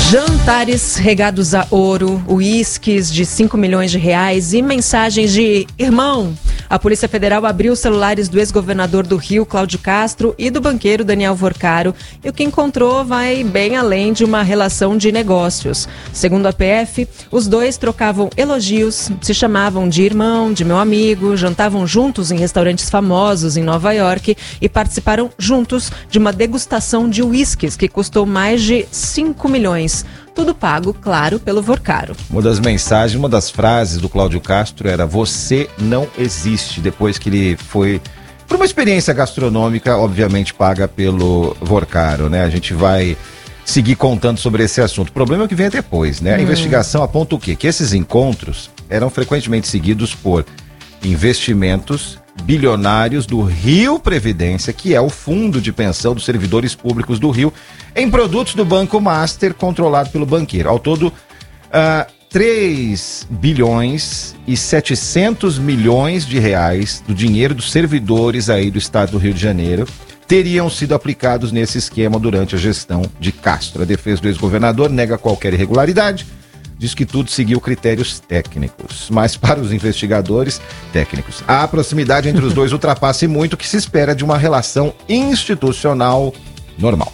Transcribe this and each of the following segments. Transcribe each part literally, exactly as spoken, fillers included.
Jantares regados a ouro, uísques de cinco milhões de reais e mensagens de irmão. A Polícia Federal abriu os celulares do ex-governador do Rio, Cláudio Castro, e do banqueiro Daniel Vorcaro, e o que encontrou vai bem além de uma relação de negócios. Segundo a P F, os dois trocavam elogios, se chamavam de irmão, de meu amigo, jantavam juntos em restaurantes famosos em Nova York e participaram juntos de uma degustação de uísques que custou mais de cinco milhões. Tudo pago, claro, pelo Vorcaro. Uma das mensagens, uma das frases do Cláudio Castro era: você não existe, depois que ele foi por uma experiência gastronômica, obviamente paga pelo Vorcaro, né? A gente vai seguir contando sobre esse assunto. O problema é o que vem depois, né? A hum. investigação aponta o quê? Que esses encontros eram frequentemente seguidos por investimentos bilionários do Rio Previdência, que é o fundo de pensão dos servidores públicos do Rio, em produtos do Banco Master, controlado pelo banqueiro. Ao todo, uh, três bilhões e setecentos milhões de reais do dinheiro dos servidores aí do estado do Rio de Janeiro teriam sido aplicados nesse esquema durante a gestão de Castro. A defesa do ex-governador nega qualquer irregularidade, diz que tudo seguiu critérios técnicos. Mas para os investigadores técnicos, a proximidade entre os dois ultrapassa muito o que se espera de uma relação institucional normal.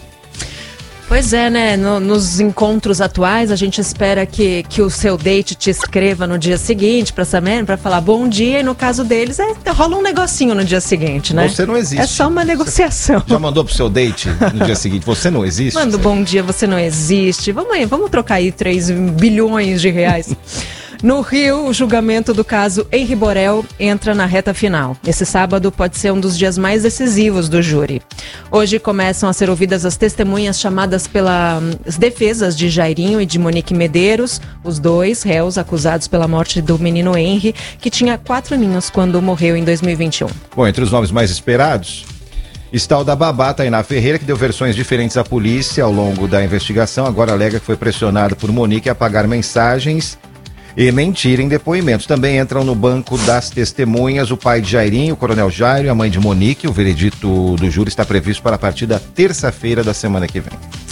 Pois é, né? No, nos encontros atuais, a gente espera que, que o seu date te escreva no dia seguinte para saber, para falar bom dia, e no caso deles, é, rola um negocinho no dia seguinte, né? Você não existe. É só uma negociação. Você já mandou pro seu date no dia seguinte? Você não existe? Manda bom dia, você não existe. Vamos aí, vamos trocar aí três bilhões de reais. No Rio, o julgamento do caso Henri Borel entra na reta final. Esse sábado pode ser um dos dias mais decisivos do júri. Hoje começam a ser ouvidas as testemunhas chamadas pelas defesas de Jairinho e de Monique Medeiros, os dois réus acusados pela morte do menino Henri, que tinha quatro aninhos quando morreu em dois mil e vinte e um. Bom, entre os nomes mais esperados está o da babá Tainá Ferreira, que deu versões diferentes à polícia ao longo da investigação. Agora alega que foi pressionado por Monique a apagar mensagens e mentir em depoimentos. Também entram no banco das testemunhas o pai de Jairinho, o coronel Jairo, e a mãe de Monique. O veredito do júri está previsto para a partir da terça-feira da semana que vem.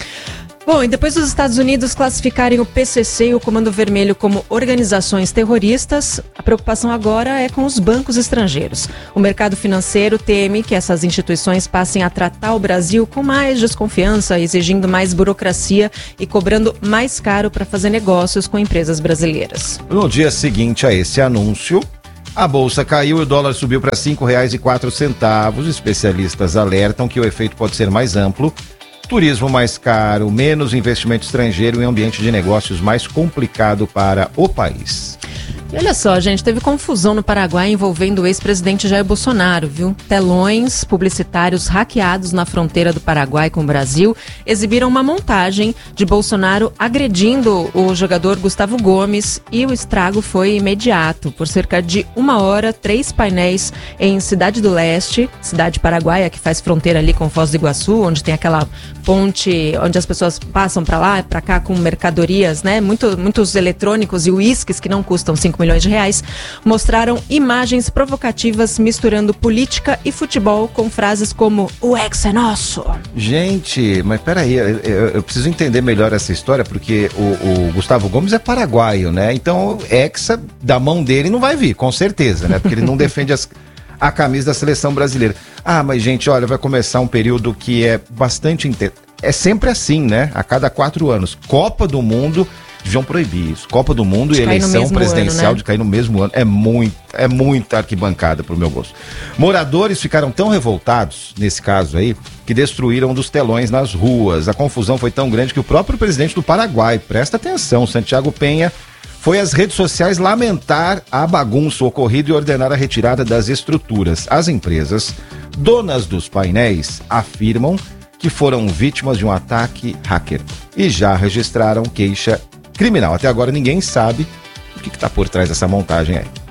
Bom, e depois dos Estados Unidos classificarem o P C C e o Comando Vermelho como organizações terroristas, a preocupação agora é com os bancos estrangeiros. O mercado financeiro teme que essas instituições passem a tratar o Brasil com mais desconfiança, exigindo mais burocracia e cobrando mais caro para fazer negócios com empresas brasileiras. No dia seguinte a esse anúncio, a bolsa caiu e o dólar subiu para cinco reais e quatro centavos. Especialistas alertam que o efeito pode ser mais amplo. Turismo mais caro, menos investimento estrangeiro e um ambiente de negócios mais complicado para o país. E olha só, gente, teve confusão no Paraguai envolvendo o ex-presidente Jair Bolsonaro, viu? Telões publicitários hackeados na fronteira do Paraguai com o Brasil exibiram uma montagem de Bolsonaro agredindo o jogador Gustavo Gomes, e o estrago foi imediato. Por cerca de uma hora, três painéis em Cidade do Leste, cidade paraguaia que faz fronteira ali com Foz do Iguaçu, onde tem aquela ponte onde as pessoas passam para lá e para cá com mercadorias, né? Muito, muitos eletrônicos e uísques que não custam cinco milhões de reais, mostraram imagens provocativas misturando política e futebol com frases como "o ex é nosso". Gente, mas peraí, eu, eu preciso entender melhor essa história, porque o, o Gustavo Gomes é paraguaio, né? Então, hexa da mão dele não vai vir, com certeza, né? Porque ele não defende as, a camisa da seleção brasileira. Ah, mas gente, olha, vai começar um período que é bastante intenso. É sempre assim, né? A cada quatro anos. Copa do Mundo, deviam proibir isso. Copa do Mundo e eleição presidencial ano, né? De cair no mesmo ano. É muito, é muita arquibancada pro meu gosto. Moradores ficaram tão revoltados, nesse caso aí, que destruíram um dos telões nas ruas. A confusão foi tão grande que o próprio presidente do Paraguai, presta atenção, Santiago Penha, foi às redes sociais lamentar a bagunça ocorrida e ordenar a retirada das estruturas. As empresas, donas dos painéis, afirmam que foram vítimas de um ataque hacker e já registraram queixa criminal. Até agora ninguém sabe o que está por trás dessa montagem aí.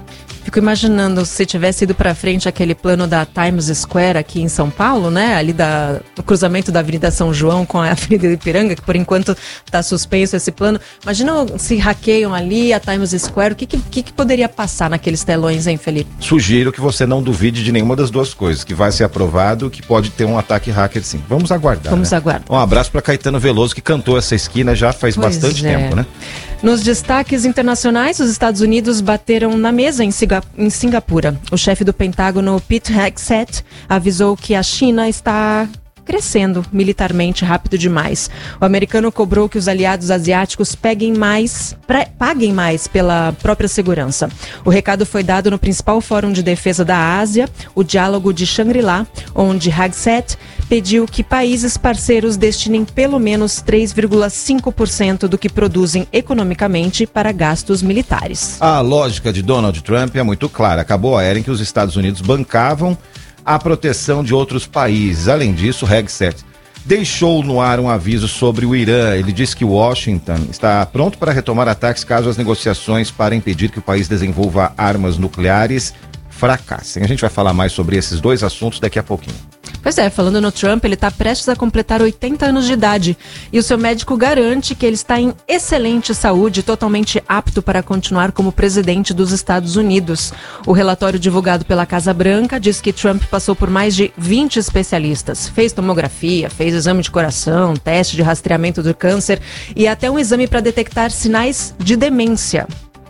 Fico imaginando se tivesse ido pra frente aquele plano da Times Square aqui em São Paulo, né? Ali da, no cruzamento da Avenida São João com a Avenida Ipiranga, que por enquanto tá suspenso esse plano. Imagina se hackeiam ali a Times Square, o que, que, que poderia passar naqueles telões, hein, Felipe? Sugiro que você não duvide de nenhuma das duas coisas, que vai ser aprovado, que pode ter um ataque hacker sim. Vamos aguardar. Vamos né? aguardar. Um abraço para Caetano Veloso, que cantou essa esquina já faz pois bastante é. tempo, né? Nos destaques internacionais, os Estados Unidos bateram na mesa em, Singa- em Singapura. O chefe do Pentágono, Pete Hegseth, avisou que a China está crescendo militarmente rápido demais. O americano cobrou que os aliados asiáticos peguem mais, pra, paguem mais pela própria segurança. O recado foi dado no principal fórum de defesa da Ásia, o Diálogo de Shangri-La, onde Hegseth pediu que países parceiros destinem pelo menos três vírgula cinco por cento do que produzem economicamente para gastos militares. A lógica de Donald Trump é muito clara. Acabou a era em que os Estados Unidos bancavam a proteção de outros países. Além disso, Hegseth deixou no ar um aviso sobre o Irã. Ele disse que Washington está pronto para retomar ataques caso as negociações para impedir que o país desenvolva armas nucleares fracassem. A gente vai falar mais sobre esses dois assuntos daqui a pouquinho. Pois é, falando no Trump, ele está prestes a completar oitenta anos de idade e o seu médico garante que ele está em excelente saúde, totalmente apto para continuar como presidente dos Estados Unidos. O relatório divulgado pela Casa Branca diz que Trump passou por mais de vinte especialistas, fez tomografia, fez exame de coração, teste de rastreamento do câncer e até um exame para detectar sinais de demência,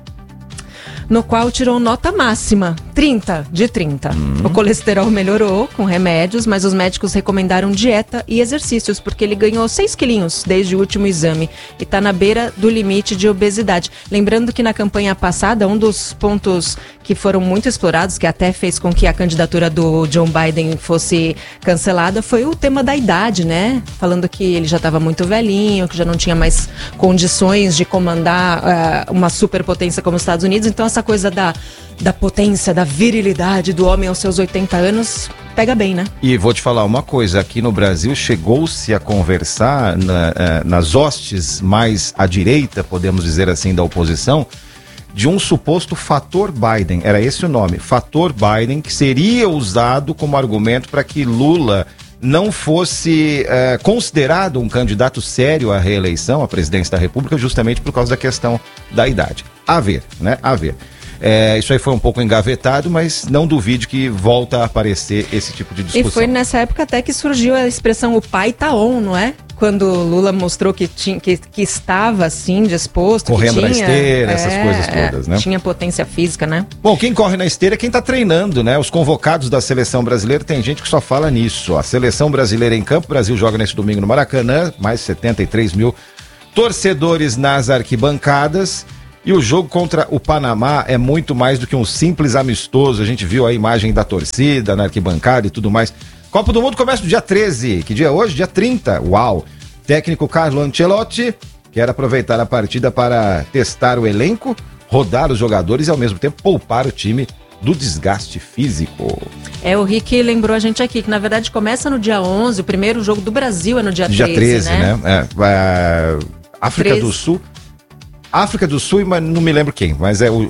no qual tirou nota máxima, trinta de trinta. Hum. O colesterol melhorou com remédios, mas os médicos recomendaram dieta e exercícios, porque ele ganhou seis quilinhos desde o último exame e está na beira do limite de obesidade. Lembrando que na campanha passada, um dos pontos que foram muito explorados, que até fez com que a candidatura do Joe Biden fosse cancelada, foi o tema da idade, né? Falando que ele já estava muito velhinho, que já não tinha mais condições de comandar uh, uma superpotência como os Estados Unidos. Então essa coisa da, da potência, da virilidade do homem aos seus oitenta anos pega bem, né? E vou te falar uma coisa, aqui no Brasil chegou-se a conversar na, nas hostes mais à direita, podemos dizer assim, da oposição, de um suposto fator Biden, era esse o nome, fator Biden, que seria usado como argumento para que Lula não fosse é, considerado um candidato sério à reeleição, à presidência da República, justamente por causa da questão da idade. A ver, né? A ver. É, isso aí foi um pouco engavetado, mas não duvide que volta a aparecer esse tipo de discussão. E foi nessa época até que surgiu a expressão o pai tá on, não é? Quando Lula mostrou que, tinha, que, que estava, assim, disposto, correndo que tinha, na esteira, é, essas coisas todas, né? Tinha potência física, né? Bom, quem corre na esteira é quem tá treinando, né? Os convocados da seleção brasileira, tem gente que só fala nisso. A seleção brasileira em campo, o Brasil joga nesse domingo no Maracanã, mais setenta e três mil torcedores nas arquibancadas. E o jogo contra o Panamá é muito mais do que um simples amistoso. A gente viu a imagem da torcida na arquibancada e tudo mais. Copa do Mundo começa no dia treze. Que dia é hoje? Dia trinta. Uau! Técnico Carlo Ancelotti quer aproveitar a partida para testar o elenco, rodar os jogadores e ao mesmo tempo poupar o time do desgaste físico. É, o Rick lembrou a gente aqui que na verdade começa no dia onze, o primeiro jogo do Brasil é no dia treze, dia treze, né? né? É, é, África treze. do Sul. África do Sul, mas não me lembro quem, mas é o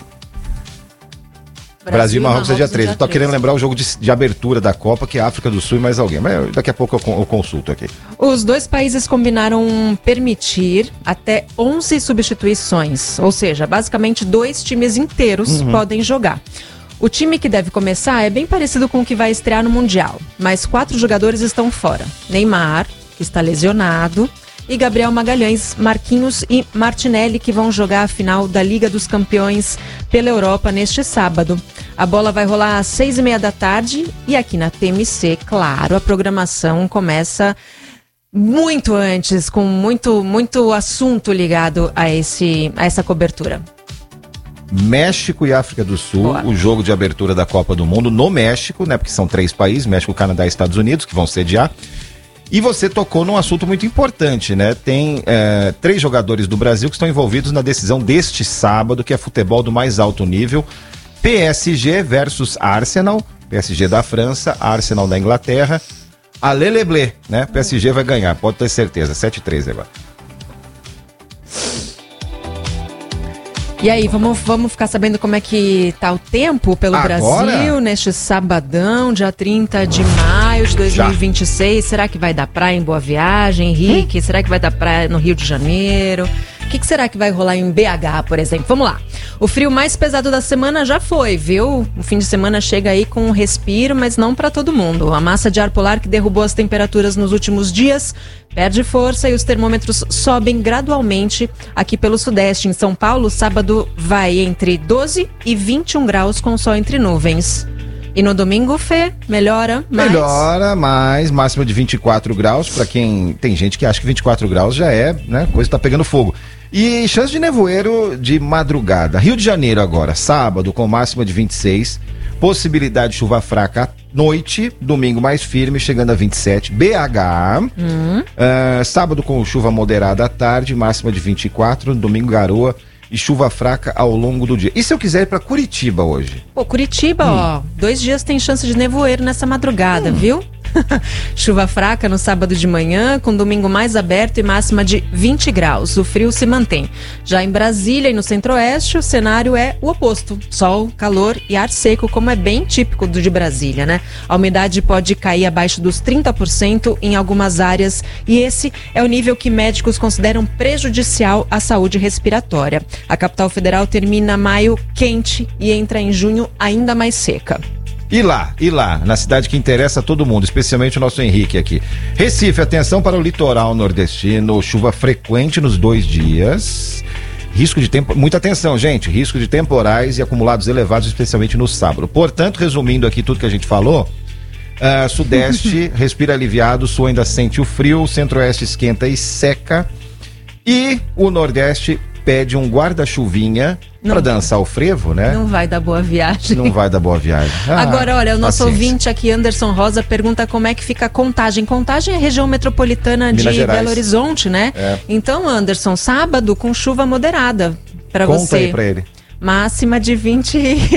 Brasil, Brasil e Marrocos é dia treze. Eu tô querendo lembrar o jogo de, de abertura da Copa, que é África do Sul e mais alguém, mas daqui a pouco eu, eu consulto aqui. Os dois países combinaram permitir até onze substituições, ou seja, basicamente dois times inteiros uhum. podem jogar. O time que deve começar é bem parecido com o que vai estrear no Mundial, mas quatro jogadores estão fora. Neymar, que está lesionado, e Gabriel Magalhães, Marquinhos e Martinelli, que vão jogar a final da Liga dos Campeões pela Europa neste sábado. A bola vai rolar às seis e meia da tarde e aqui na T M C, claro, a programação começa muito antes, com muito, muito assunto ligado a, esse, a essa cobertura. México e África do Sul, Boa. O jogo de abertura da Copa do Mundo no México, né? Porque são três países, México, Canadá e Estados Unidos, que vão sediar. E você tocou num assunto muito importante, né? Tem é, três jogadores do Brasil que estão envolvidos na decisão deste sábado, que é futebol do mais alto nível. P S G versus Arsenal, P S G da França, Arsenal da Inglaterra. Alê Leblé, né? P S G vai ganhar, pode ter certeza, sete a três agora. E aí, vamos, vamos ficar sabendo como é que tá o tempo pelo Agora? Brasil neste sabadão, dia trinta de maio de dois mil e vinte e seis. Já. Será que vai dar praia em Boa Viagem, Henrique? Hum? Será que vai dar praia no Rio de Janeiro? O que, que será que vai rolar em B H, por exemplo? Vamos lá. O frio mais pesado da semana já foi, viu? O fim de semana chega aí com um respiro, mas não para todo mundo. A massa de ar polar que derrubou as temperaturas nos últimos dias perde força e os termômetros sobem gradualmente aqui pelo sudeste. Em São Paulo, sábado vai entre doze e vinte e um graus com sol entre nuvens. E no domingo, Fê, melhora mais? Melhora mais, máxima de vinte e quatro graus, para quem tem gente que acha que vinte e quatro graus já é, né, coisa tá pegando fogo. E chance de nevoeiro de madrugada. Rio de Janeiro agora, sábado com máxima de vinte e seis, possibilidade de chuva fraca à noite, domingo mais firme, chegando a vinte e sete. B H, hum. uh, sábado com chuva moderada à tarde, máxima de vinte e quatro, domingo garoa e chuva fraca ao longo do dia. E se eu quiser ir pra Curitiba hoje? Pô, Curitiba, hum. ó, dois dias tem chance de nevoeiro nessa madrugada, hum. viu? Chuva fraca no sábado de manhã, com domingo mais aberto e máxima de vinte graus. O frio se mantém. Já em Brasília e no centro-oeste, o cenário é o oposto. Sol, calor e ar seco, como é bem típico do de Brasília, né? A umidade pode cair abaixo dos trinta por cento em algumas áreas e esse é o nível que médicos consideram prejudicial à saúde respiratória. A capital federal termina maio quente e entra em junho ainda mais seca. E lá, e lá, na cidade que interessa a todo mundo, especialmente o nosso Henrique aqui. Recife, atenção para o litoral nordestino, chuva frequente nos dois dias. Risco de tempo, muita atenção, gente, risco de temporais e acumulados elevados, especialmente no sábado. Portanto, resumindo aqui tudo que a gente falou, uh, sudeste respira aliviado, sul ainda sente o frio, centro-oeste esquenta e seca. E o nordeste pede um guarda-chuvinha para dançar o frevo, né? Não vai dar boa viagem. Não vai dar boa viagem. Ah, agora, olha, o nosso paciência. ouvinte aqui, Anderson Rosa, pergunta como é que fica a Contagem. Contagem é região metropolitana de Belo Horizonte, né? É. Então, Anderson, sábado com chuva moderada para você. Conta aí pra ele. Máxima de vinte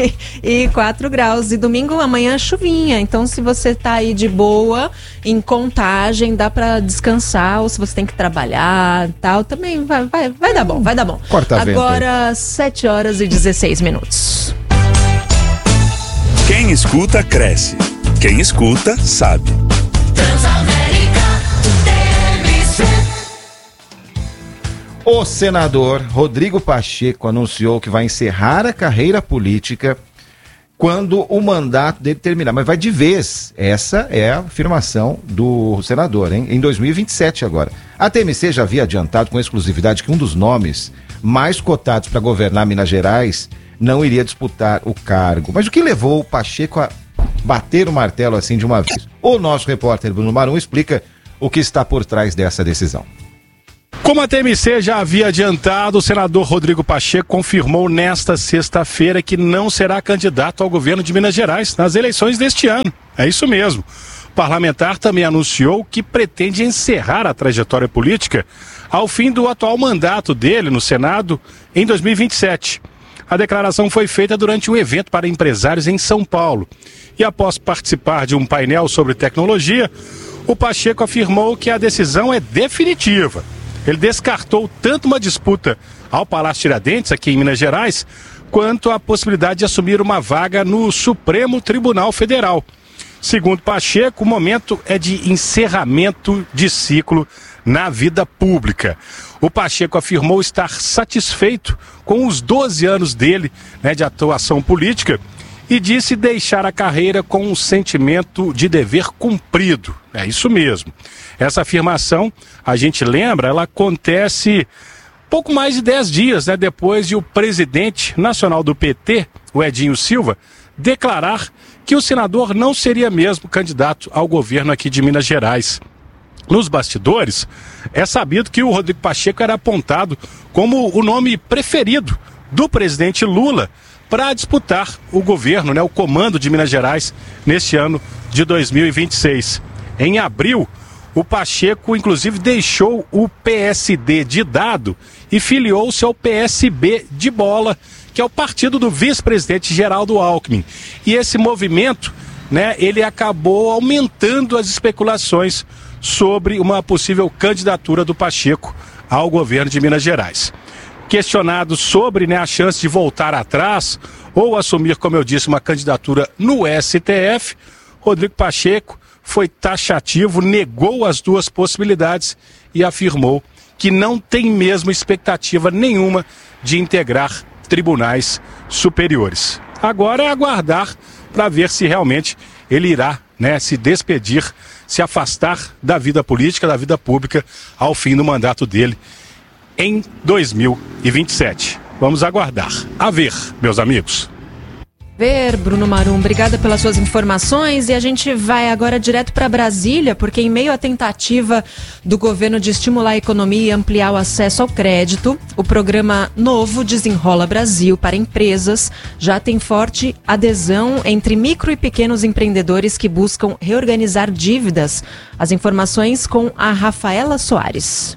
e quatro graus. E domingo, amanhã, chuvinha. Então, se você tá aí de boa, em Contagem, dá pra descansar. Ou se você tem que trabalhar e tal, também vai, vai, vai dar bom, vai dar bom. Corta a vento. Agora, sete horas e dezesseis minutos. Quem escuta, cresce. Quem escuta, sabe. O senador Rodrigo Pacheco anunciou que vai encerrar a carreira política quando o mandato dele terminar, mas vai de vez. Essa é a afirmação do senador, hein? Em dois mil e vinte e sete agora. A T M C já havia adiantado com exclusividade que um dos nomes mais cotados para governar Minas Gerais não iria disputar o cargo. Mas o que levou o Pacheco a bater o martelo assim de uma vez? O nosso repórter Bruno Marum explica o que está por trás dessa decisão. Como a T M C já havia adiantado, o senador Rodrigo Pacheco confirmou nesta sexta-feira que não será candidato ao governo de Minas Gerais nas eleições deste ano. É isso mesmo. O parlamentar também anunciou que pretende encerrar a trajetória política ao fim do atual mandato dele no Senado em dois mil e vinte e sete. A declaração foi feita durante um evento para empresários em São Paulo. E após participar de um painel sobre tecnologia, o Pacheco afirmou que a decisão é definitiva. Ele descartou tanto uma disputa ao Palácio Tiradentes, aqui em Minas Gerais, quanto a possibilidade de assumir uma vaga no Supremo Tribunal Federal. Segundo Pacheco, o momento é de encerramento de ciclo na vida pública. O Pacheco afirmou estar satisfeito com os doze anos dele, né, de atuação política e disse deixar a carreira com um sentimento de dever cumprido. É isso mesmo. Essa afirmação, a gente lembra, ela acontece pouco mais de dez dias, né, depois de o presidente nacional do P T, o Edinho Silva, declarar que o senador não seria mesmo candidato ao governo aqui de Minas Gerais. Nos bastidores, é sabido que o Rodrigo Pacheco era apontado como o nome preferido do presidente Lula para disputar o governo, né, o comando de Minas Gerais neste ano de dois mil e vinte e seis. Em abril, o Pacheco, inclusive, deixou o P S D de dado e filiou-se ao P S B de bola, que é o partido do vice-presidente Geraldo Alckmin. E esse movimento, né, ele acabou aumentando as especulações sobre uma possível candidatura do Pacheco ao governo de Minas Gerais. Questionado sobre, né, a chance de voltar atrás ou assumir, como eu disse, uma candidatura no S T F, Rodrigo Pacheco foi taxativo, negou as duas possibilidades e afirmou que não tem mesmo expectativa nenhuma de integrar tribunais superiores. Agora é aguardar para ver se realmente ele irá, né, se despedir, se afastar da vida política, da vida pública, ao fim do mandato dele em dois mil e vinte e sete. Vamos aguardar. A ver, meus amigos. Ver, Bruno Marum, obrigada pelas suas informações, e a gente vai agora direto para Brasília, porque em meio à tentativa do governo de estimular a economia e ampliar o acesso ao crédito, o programa novo Desenrola Brasil para empresas já tem forte adesão entre micro e pequenos empreendedores que buscam reorganizar dívidas. As informações com a Rafaela Soares.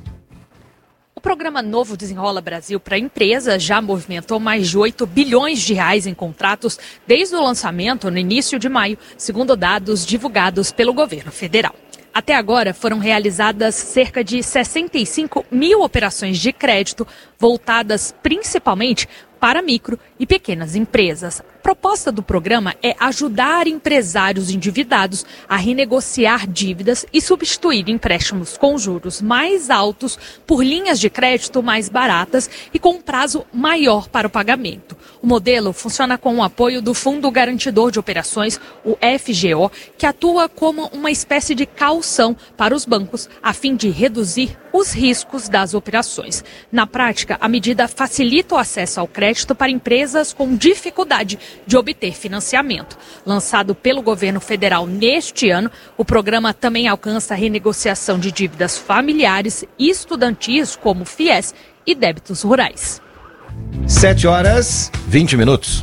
O programa Novo Desenrola Brasil para empresas já movimentou mais de oito bilhões de reais em contratos desde o lançamento no início de maio, segundo dados divulgados pelo governo federal. Até agora foram realizadas cerca de sessenta e cinco mil operações de crédito, voltadas principalmente para micro e pequenas empresas. A proposta do programa é ajudar empresários endividados a renegociar dívidas e substituir empréstimos com juros mais altos por linhas de crédito mais baratas e com um prazo maior para o pagamento. O modelo funciona com o apoio do Fundo Garantidor de Operações, o F G O, que atua como uma espécie de caução para os bancos, a fim de reduzir os riscos das operações. Na prática, a medida facilita o acesso ao crédito para empresas com dificuldade de obter financiamento. Lançado pelo governo federal neste ano, o programa também alcança a renegociação de dívidas familiares e estudantis, como FIES, e débitos rurais. sete horas, vinte minutos.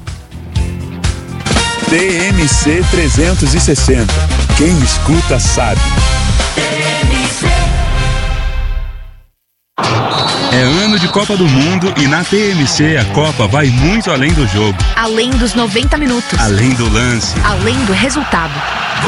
T M C trezentos e sessenta. Quem escuta sabe. É ano de Copa do Mundo e na T M C a Copa vai muito além do jogo. Além dos noventa minutos. Além do lance. Além do resultado.